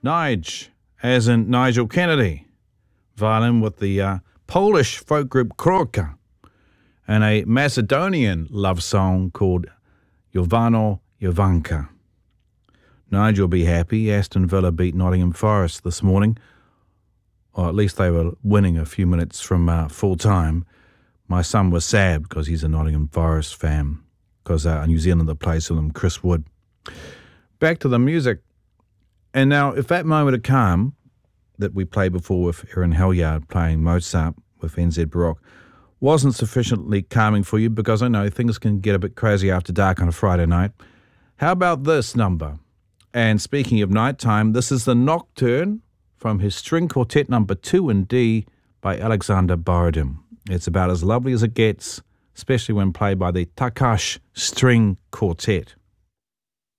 Nige, as in Nigel Kennedy. Violin with the Polish folk group Kroka, and a Macedonian love song called Jovano Jovanka. Nigel will be happy. Aston Villa beat Nottingham Forest this morning, or at least they were winning a few minutes from full time. My son was sad because he's a Nottingham Forest fan, because a New Zealander plays for them, Chris Wood. Back to the music. And now, if that moment of calm that we played before with Aaron Helyard playing Mozart with NZ Baroque wasn't sufficiently calming for you, because I know things can get a bit crazy after dark on a Friday night, how about this number? And speaking of nighttime, this is the Nocturne from his String Quartet number 2 in D by Alexander Borodin. It's about as lovely as it gets, especially when played by the Takash String Quartet.